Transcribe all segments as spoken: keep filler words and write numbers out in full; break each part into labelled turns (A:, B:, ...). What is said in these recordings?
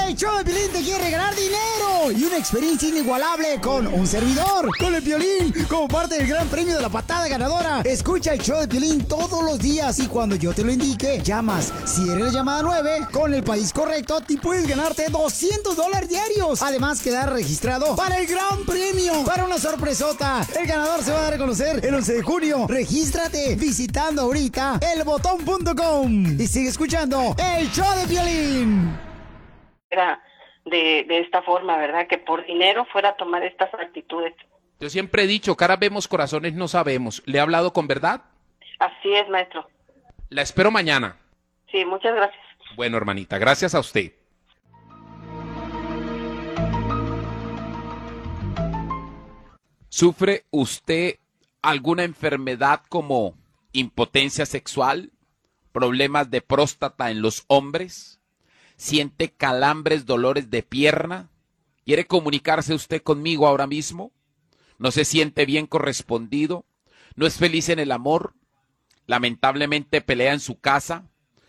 A: El show de Piolín te quiere regalar dinero y una experiencia inigualable con un servidor, con el Piolín, como parte del gran premio de la patada ganadora. Escucha el show de Piolín todos los días y cuando yo te lo indique, llamas. Si eres la llamada nueve, con el país correcto, te puedes ganarte doscientos dólares diarios. Además, quedar registrado para el gran premio, para una sorpresota. El ganador se va a dar a conocer el once de junio. Regístrate visitando ahorita el botón punto com y sigue escuchando el show de Piolín.
B: De, de esta forma, ¿verdad? Que por dinero fuera a tomar estas actitudes.
C: Yo siempre he dicho, caras vemos, corazones no sabemos. ¿Le he hablado con verdad?
B: Así es, maestro.
C: La espero mañana.
B: Sí, muchas gracias.
C: Bueno, hermanita, gracias a usted. ¿Sufre usted alguna enfermedad como impotencia sexual? ¿Problemas de próstata en los hombres? ¿Siente calambres, dolores de pierna? ¿Quiere comunicarse usted conmigo ahora mismo? ¿No se siente bien correspondido? ¿No es feliz en el amor? ¿Lamentablemente pelea en su casa?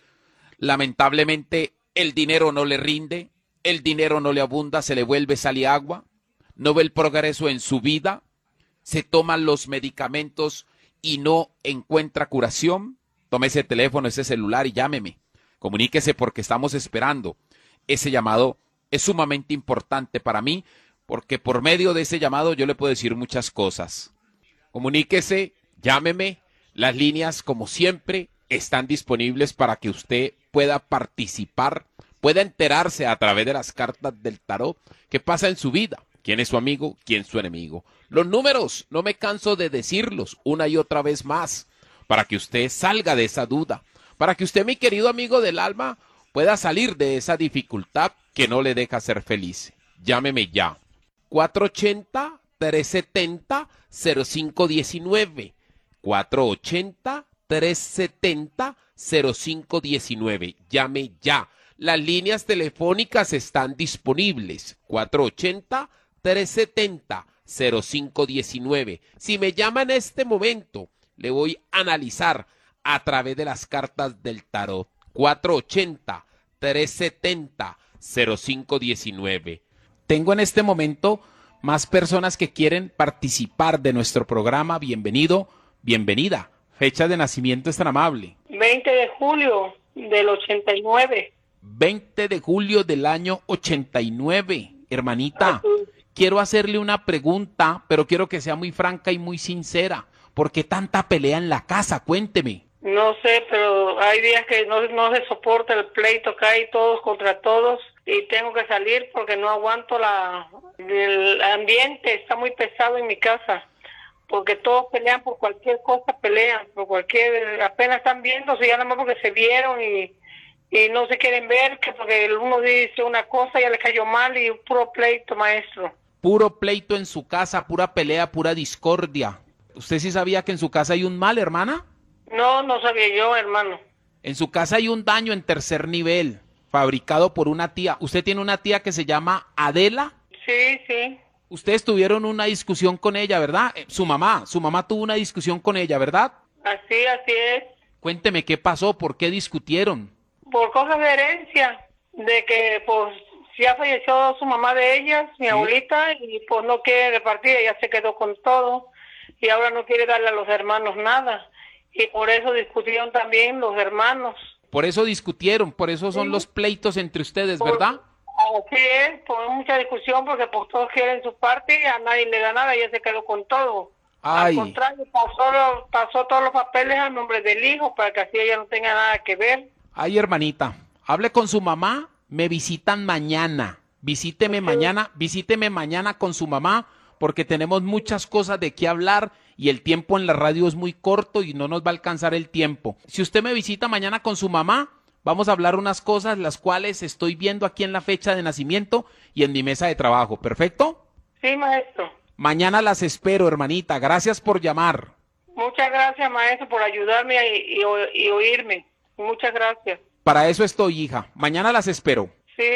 C: ¿Lamentablemente el dinero no le rinde? ¿El dinero no le abunda, se le vuelve sal y agua? ¿No ve el progreso en su vida? ¿Se toman los medicamentos y no encuentra curación? Tome ese teléfono, ese celular y llámeme. Comuníquese porque estamos esperando. Ese llamado es sumamente importante para mí porque por medio de ese llamado yo le puedo decir muchas cosas. Comuníquese, llámeme. Las líneas, como siempre, están disponibles para que usted pueda participar, pueda enterarse a través de las cartas del tarot qué pasa en su vida. ¿Quién es su amigo? ¿Quién es su enemigo? Los números, no me canso de decirlos una y otra vez más para que usted salga de esa duda. Para que usted, mi querido amigo del alma, pueda salir de esa dificultad que no le deja ser feliz. Llámeme ya. cuatro ocho cero, tres siete cero, cero cinco uno nueve. cuatro ocho cero, tres siete cero, cero cinco uno nueve. Llame ya. Las líneas telefónicas están disponibles. cuatro ocho cero, tres siete cero, cero cinco uno nueve. Si me llama en este momento, le voy a analizar a través de las cartas del tarot. cuatro ocho cero, tres siete cero, cero cinco uno nueve. Tengo en este momento más personas que quieren participar de nuestro programa. Bienvenido, bienvenida. Fecha de nacimiento es tan amable.
B: veinte de julio del ochenta y nueve.
C: veinte de julio del año ochenta y nueve. Hermanita, quiero hacerle una pregunta, pero quiero que sea muy franca y muy sincera. ¿Por qué tanta pelea en la casa? Cuénteme.
B: No sé, pero hay días que no, no se soporta el pleito, cae todos contra todos y tengo que salir porque no aguanto la el ambiente, está muy pesado en mi casa, porque todos pelean por cualquier cosa, pelean por cualquier, apenas están viendo, si ya nada más porque se vieron y, y no se quieren ver, que porque el uno dice una cosa, ya le cayó mal y puro pleito, maestro.
C: Puro pleito en su casa, pura pelea, pura discordia. ¿Usted sí sabía que en su casa hay un mal, hermana?
B: No, no sabía yo, hermano.
C: En su casa hay un daño en tercer nivel, fabricado por una tía. ¿Usted tiene una tía que se llama Adela?
B: Sí, sí.
C: Ustedes tuvieron una discusión con ella, ¿verdad? Eh, su mamá, su mamá tuvo una discusión con ella, ¿verdad?
B: Así, así es.
C: Cuénteme qué pasó, por qué discutieron.
B: Por cosas de herencia, de que pues ya falleció su mamá de ellas, mi ¿Sí? abuelita, y pues no quiere repartir, ella se quedó con todo, y ahora no quiere darle a los hermanos nada. Y por eso discutieron también los hermanos.
C: Por eso discutieron, por eso son sí. los pleitos entre ustedes,
B: por,
C: ¿verdad?
B: Así es, por mucha discusión, porque pues todos quieren su parte y a nadie le da nada, ella se quedó con todo.
C: Ay.
B: Al contrario, pasó, pasó todos los papeles al nombre del hijo para que así ella no tenga nada que ver.
C: Ay, hermanita, hable con su mamá, me visitan mañana. Visíteme sí. mañana, visíteme mañana con su mamá, porque tenemos muchas cosas de qué hablar y el tiempo en la radio es muy corto y no nos va a alcanzar el tiempo. Si usted me visita mañana con su mamá, vamos a hablar unas cosas las cuales estoy viendo aquí en la fecha de nacimiento y en mi mesa de trabajo. ¿Perfecto?
B: Sí, maestro.
C: Mañana las espero, hermanita. Gracias por llamar.
B: Muchas gracias, maestro, por ayudarme y, y, y oírme. Muchas gracias.
C: Para eso estoy, hija. Mañana las espero.
B: Sí.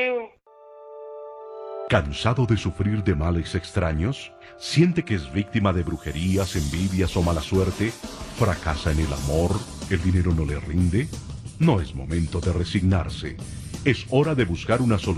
D: ¿Cansado de sufrir de males extraños? ¿Siente que es víctima de brujerías, envidias o mala suerte? ¿Fracasa en el amor? ¿El dinero no le rinde? No es momento de resignarse. Es hora de buscar una solución.